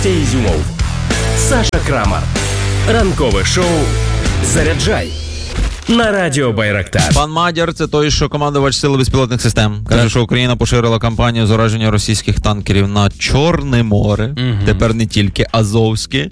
Костя Ізюмов, Саша Крамар. Ранкове шоу «Заряджай» на радіо Байрактар. Пан Мадяр – це той, що командувач Сили безпілотних систем. Каже, що Україна поширила кампанію з ураження російських танкерів на Чорне море. Тепер не тільки Азовське.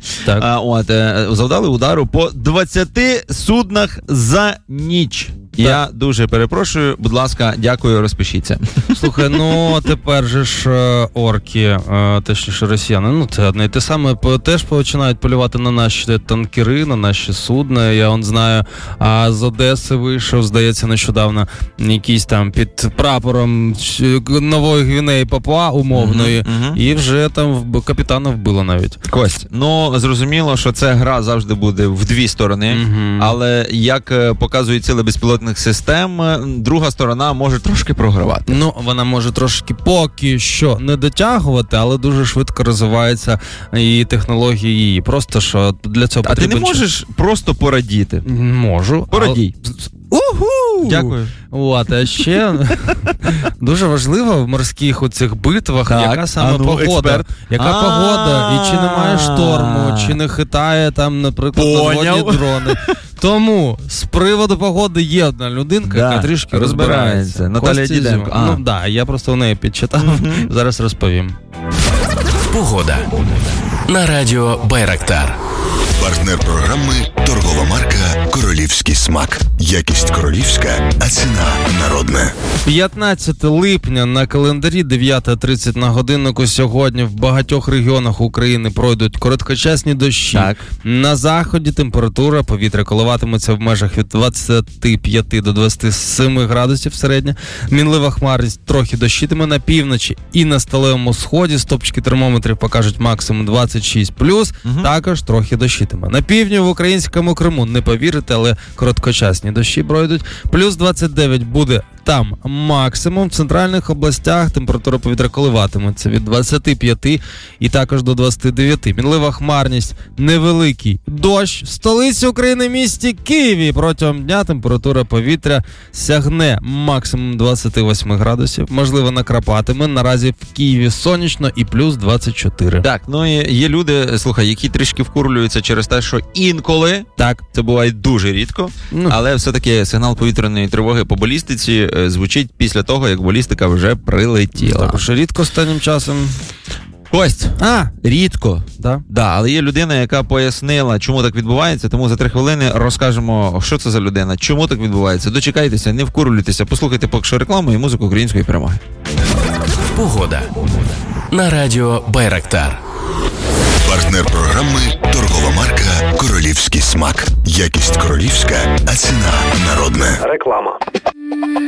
Завдали удару по 20 суднах за ніч. Я дуже перепрошую, будь ласка, дякую, розпишіться. Слухай, тепер же ж орки, точніше росіяни, це одне і те саме, теж починають полювати на наші танкери, на наші судна. Я знаю, а з Одеси вийшов, здається, нещодавно якийсь там під прапором Нової Гвінеї Папуа умовної, і вже там капітана вбило навіть. Кость, зрозуміло, що ця гра завжди буде в дві сторони, але як показують Сили безпілотних систем, друга сторона може трошки програвати. Вона може трошки поки що не дотягувати, але дуже швидко розвиваються і технології її. Просто що для цього потрібен... А ти не можеш просто порадіти? Можу. Порадій. Уху! Дякую. А ще дуже важливо в морських оцих битвах, яка саме погода. Яка погода, і чи немає шторму, чи не хитає там, наприклад, надводні дрони. Тому з приводу погоди є одна людинка, яка трішки розбирається. Наталія Діденко. Я просто в неї підчитав. Зараз розповім. Погода на радіо Байрактар. Партнер програми – торгова марка «Королівський смак». Якість королівська, а ціна народна. 15 липня на календарі, 9:30 на годиннику. Сьогодні в багатьох регіонах України пройдуть короткочасні дощі. Так. На заході температура повітря коливатиметься в межах від 25 до 27 градусів середня. Мінлива хмарність трохи дощитиме на півночі і на сталевому сході. Стопчики термометрів покажуть максимум 26+, також трохи дощитиме. На півдні в українському Криму, не повірите, але короткочасні дощі пройдуть. Плюс 29 буде там максимум. В центральних областях температура повітря коливатиметься від 25 і також до 29. Мінлива хмарність, невеликий дощ. В столиці України, місті Києві, протягом дня температура повітря сягне максимум 28 градусів. Можливо, накрапатиме. Наразі в Києві сонячно і плюс 24. Так, і є люди, слухай, які трішки вкурлюються через те, що інколи, це буває дуже рідко, але все-таки сигнал повітряної тривоги по балістиці звучить після того, як балістика вже прилетіла. Також рідко останнім часом. Кость, рідко. Але є людина, яка пояснила, чому так відбувається, тому за 3 хвилини розкажемо, що це за людина, чому так відбувається. Дочекайтеся, не вкурлюйтеся, послухайте поки що рекламу і музику української перемоги. Погода на радіо Байрактар. Партнер програми – торгова марка «Королівський смак». Якість королівська, а ціна народна. Реклама.